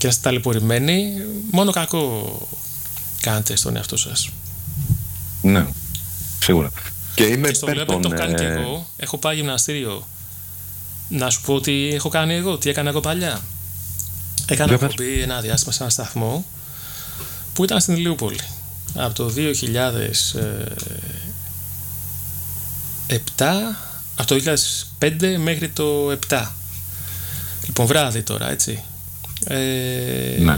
και να είστε ταλαιπωρημένοι, μόνο κακό κάνετε στον εαυτό σας. Ναι, σίγουρα. Και είμαι και στο βλέπετε το κάνω και εγώ. Έχω πάει γυμναστήριο. Να σου πω τι έχω κάνει εγώ, τι έκανα εγώ παλιά. Έκανα εκπομπή ένα διάστημα σε ένα σταθμό που ήταν στην Ηλιούπολη. Από το 2007, από το 2005 μέχρι το 2007. Λοιπόν, βράδυ τώρα, έτσι. Ναι.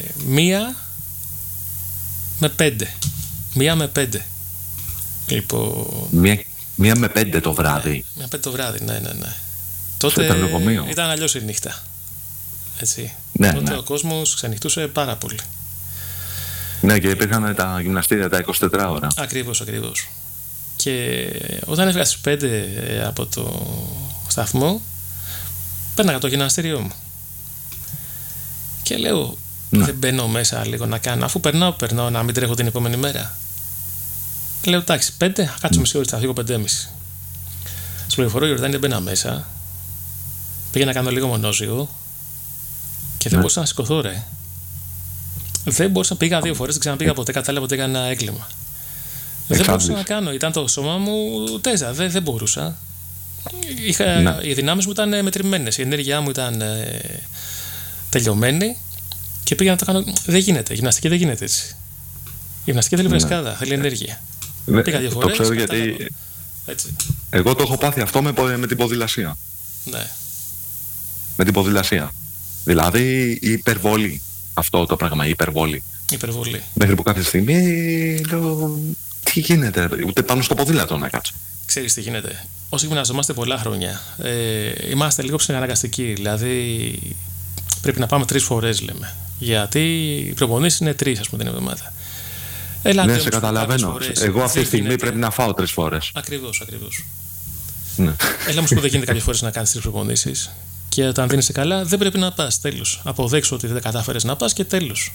1 με 5. Λοιπόν... 1 με 5 το βράδυ. 1 με 5 το βράδυ, ναι. Τότε ήταν αλλιώς η νύχτα. Έτσι. Ναι, τότε ο κόσμος ξενυχτούσε πάρα πολύ. Ναι, και υπήρχαν τα γυμναστήρια τα 24 ώρα. Ακριβώς. Και όταν έφυγα στις 5 από το σταθμό, πέρναγα το γυμναστήριό μου. Και λέω, δεν μπαίνω μέσα λίγο να κάνω, αφού περνάω να μην τρέχω την επόμενη μέρα. Λέω, εντάξει, 5, κάτσω μισή ώρα, θα φύγω 5,5. Στην πληροφορώ, Ιορδάνη, δεν μπαίνα μέσα. Πήγα να κάνω λίγο μονόζυγο και δεν μπορούσα να σηκωθώ, ρε. Δεν μπορούσα, πήγα 2 φορές, δεν ξαναπήγα ποτέ, κατάλαβα ότι έκανα έγκλημα. Δεν μπορούσα να κάνω, ήταν το σώμα μου τέζα, δεν μπορούσα. Οι δυνάμεις μου ήταν μετρημένες, η ενέργειά μου ήταν τελειωμένη και πήγα να το κάνω. Δεν γίνεται, η γυμναστική δεν γίνεται έτσι. Η γυμναστική θέλει βρεσκάδα, θέλει ενέργεια. Πήγα 2 φορές. Το ξέρω γιατί έτσι. Εγώ το έχω πάθει αυτό με την ποδηλασία. Ναι. Με την ποδηλασία. Δηλαδή η υπερβολή. Αυτό το πράγμα, η υπερβολή. Μέχρι που κάποια στιγμή λέω, τι γίνεται, ούτε πάνω στο ποδήλατο να κάτσω. Ξέρεις τι γίνεται. Όσοι γυμναζόμαστε πολλά χρόνια, είμαστε λίγο ψυχαναγκαστικοί. Δηλαδή πρέπει να πάμε 3 φορές, λέμε. Γιατί οι προπονήσεις είναι 3, ας πούμε, την εβδομάδα. Ναι, σε καταλαβαίνω. Εγώ αυτή τη στιγμή πρέπει να φάω 3 φορές. Ακριβώς. Ναι. Έλα όμως που δεν γίνεται κάποιες φορές να κάνεις 3 προπονήσεις. Και όταν δεν είσαι καλά, δεν πρέπει να πας. Τέλος. Αποδέξου ότι δεν κατάφερες να πας και τέλος.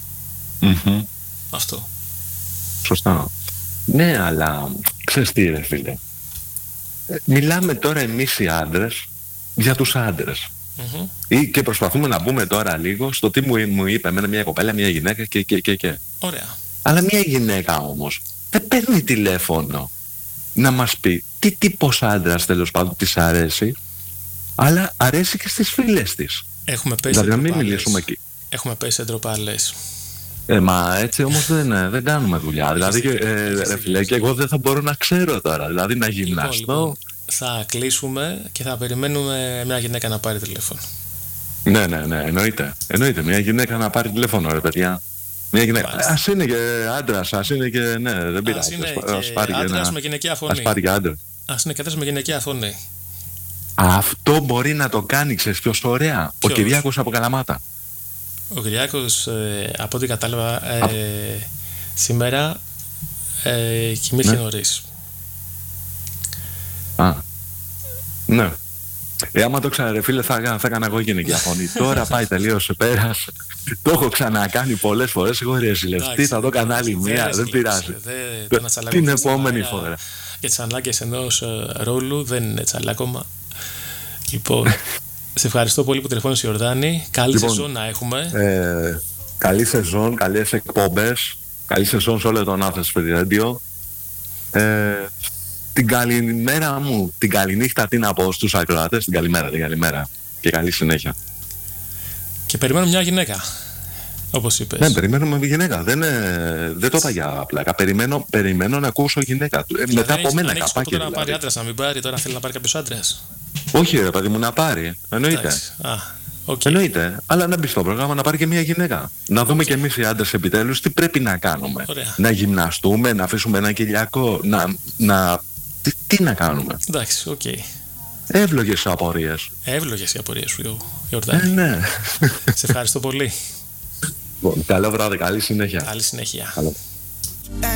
Αυτό. Σωστά. Ναι, αλλά ξέρεις τι, ρε φίλε. Μιλάμε τώρα εμείς οι άντρες για τους άντρες. Και προσπαθούμε να μπούμε τώρα λίγο στο τι μου είπε εμένα μια κοπέλα, μια γυναίκα και. Ωραία. Αλλά μια γυναίκα όμως δεν παίρνει τηλέφωνο να μας πει τι τύπος άντρας τέλος πάντων της αρέσει, αλλά αρέσει και στις φίλες της. Έχουμε πέσει δηλαδή να μην μιλήσουμε εκεί. Έχουμε πέσει σε ντροπαλές. Μα έτσι όμως δεν κάνουμε δουλειά. Δηλαδή, ρε φίλε, και εγώ δεν θα μπορώ να ξέρω τώρα. Δηλαδή να γυμναστώ. Λοιπόν, θα κλείσουμε και θα περιμένουμε μια γυναίκα να πάρει τηλέφωνο. Ναι, εννοείται. Μια γυναίκα να πάρει τηλέφωνο, ρε παιδιά. Μια γυναίκα. Ας είναι και άντρας, ας είναι και. Ναι, δεν πειράζει. Ας πάρει άντρας με γυναικεία φωνή. Ας πάρει και άντρα. Ας είναι και άντρας με γυναικεία φωνή. Αυτό μπορεί να το κάνει, ξέρεις ποιος ωραία. Ο Κυριάκος από Καλαμάτα. Ο Κυριάκος, από ό,τι κατάλαβα, σήμερα κοιμήθηκε νωρίς. Ναι. Άμα το ξανά, ρε φίλε, θα έκανα εγώ γυναικεία φωνή. Τώρα πάει, τελείωσε, πέρασε. Το έχω ξανακάνει πολλές φορές. Εγώ ρεζιλευτεί, θα το κάνω άλλη μία. Δεν πειράζει. Την επόμενη φορά. Για τις ανάγκες ενός ρόλου δεν είναι τσαλάκωμα. Λοιπόν, σε ευχαριστώ πολύ που τηλεφώνησες, Ιορδάνη. Καλή σεζόν να έχουμε. Καλή σεζόν, καλές εκπομπές. Καλή σεζόν σε όλο τον Athens Free Radio. Την καλημέρα μου, την καληνύχτα, τι να πω στους ακροατές. Την καλημέρα και καλή συνέχεια. Και περιμένουμε μια γυναίκα, όπως είπες. Ναι, περιμένουμε μια γυναίκα. Δεν το είπα για απλά. Περιμένω να ακούσω γυναίκα. Μετά από μένα καπάκι. Τώρα να πάρει άντρας, να μην πάρει, τώρα θέλει να πάρει κάποιος άντρας. Όχι, ρε παιδί μου, να πάρει. Εννοείται. Εννοείται. Αλλά να μπει στο πρόγραμμα να πάρει και μια γυναίκα. Να δούμε κι εμείς οι άντρες επιτέλους τι πρέπει να κάνουμε. Ωραία. Να γυμναστούμε, να αφήσουμε ένα κοιλιακό. Τι να κάνουμε. Εντάξει, οκ. Εύλογες απορίες. Εύλογες οι απορίες σου, Ιορδάνη. Ναι. Σε ευχαριστώ πολύ. Καλό βράδυ, καλή συνέχεια. Καλή συνέχεια. Καλό.